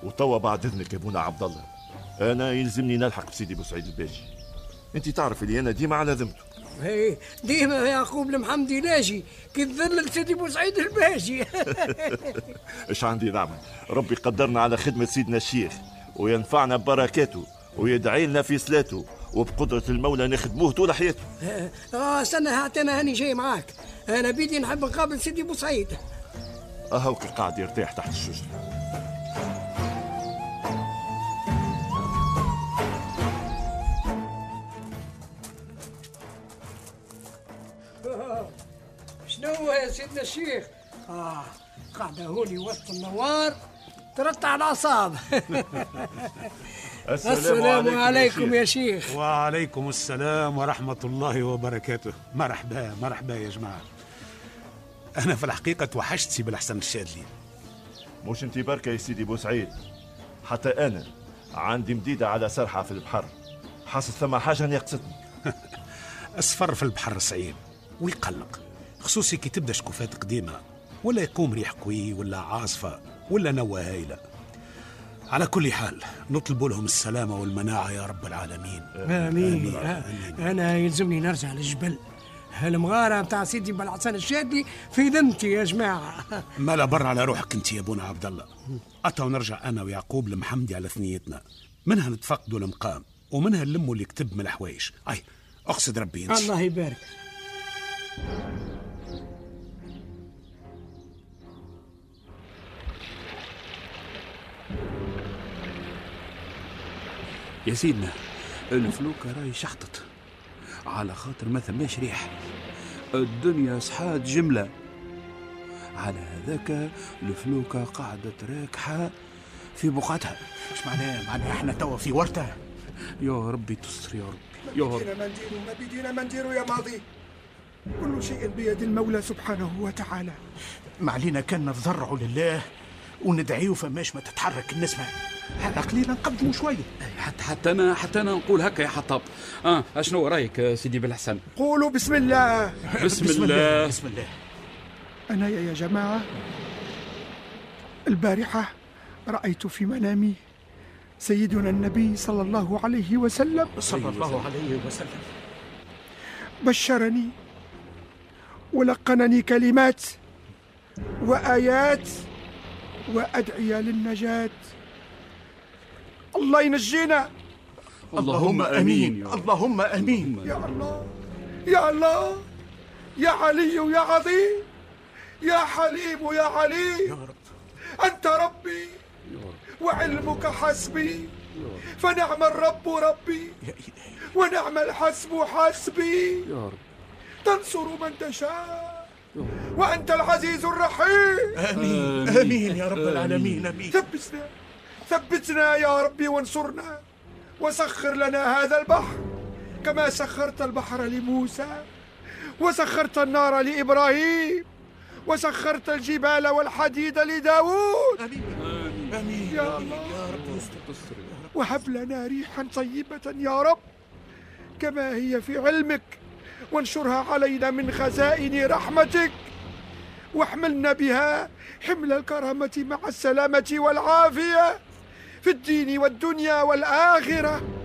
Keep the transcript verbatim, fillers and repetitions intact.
وتوا بعد اذنك يا بونا عبد الله، انا يلزمني نلحق بسيدي بوسعيد الباجي. انت تعرف اللي انا ديما على ذمته. هي ديما يعقوب المحمدي لاجي كي تذلل سيدي بوسعيد الباجي. ايش عندي نعمل؟ ربي قدرنا على خدمة سيدنا الشيخ وينفعنا ببركاته ويدعي لنا في صلاته، وبقدرة المولى نخدموه طول حياته. اه استنى هات انا هاني جاي معاك، انا بيدي نحب نقابل سيدي بوسعيد. اهوك قاعد يرتاح تحت الشجرة. شنو يا سيدنا الشيخ؟ اه قاعدة هوني وسط النوار ترتع الأعصاب. السلام, السلام عليكم, عليكم يا شيخ. وعليكم السلام ورحمة الله وبركاته. مرحبا مرحبا يا جماعة. أنا في الحقيقة توحشت سي بالحسن الشاذلي. مش انت بركة يا سيدي بوسعيد، حتى أنا عندي مديدة على سرحة في البحر، حاسس ثم حاجة ناقصتني. أصفر في البحر صعيب ويقلق، خصوصي كي تبدا شكوفات قديمة ولا يقوم ريح قوي ولا عاصفة ولا نوى هايلة. على كل حال نطلب لهم السلامة والمناعة يا رب العالمين. آمين, آمين. آمين. أنا يلزمني نرجع للجبل، هالمغارة بتاع سيدي بالحسن الشاذلي في ذمتي يا جماعة. ما لا بر على روحك انت يا بونا عبد الله. أتا ونرجع أنا ويعقوب المحمدي على ثنيتنا، منها نتفقدوا المقام ومنها نلموا اللي كتب من الحوايج. أي أقصد ربي انت. الله يبارك. يا سيدنا الفلوكة راهي شحطت على خاطر ما ثماش ريح، الدنيا صحات جملة، على هذاك الفلوكة قاعدة راكحة في بقعتها. مش معناه معناه احنا توا في ورطة. يا ربي تستر يا ربي يا رب. ما نديروا ما بيدينا ما نديروا يا ماضي، كل شيء بيد المولى سبحانه وتعالى. ما علينا كان نتضرعوا لله وندعيه فماش ما تتحرك النسمة، على قليلا نقدموا شوية. حتى حتى أنا حتى أنا نقول هكا يا حطاب. آه أشنو رأيك سيدي بالحسن؟ قولوا بسم الله. بسم, بسم الله. بسم الله. أنا يا جماعة البارحة رأيت في منامي سيدنا النبي صلى الله عليه وسلم صلى الله عليه وسلم بشرني ولقنني كلمات وآيات وأدعية للنجاة. الله ينجينا. اللهم آمين يا اللهم آمين يا الله يا الله يا علي يا عظيم يا حليم يا عليم. يا رب أنت ربي وعلمك حسبي، فنعم الرب ربي ونعم الحسب حسبي. يا رب تنصر من تشاء وأنت العزيز الرحيم. آمين آمين, آمين يا رب العالمين. آمين. ثبتنا ثبتنا يا ربي وانصرنا، وسخر لنا هذا البحر كما سخرت البحر لموسى، وسخرت النار لإبراهيم، وسخرت الجبال والحديد لداود. آمين آمين يا الله يا رب. وهب لنا ريحا طيبة يا رب كما هي في علمك، وانشرها علينا من خزائن رحمتك، واحملنا بها حمل الكرامة مع السلامة والعافية في الدين والدنيا والآخرة.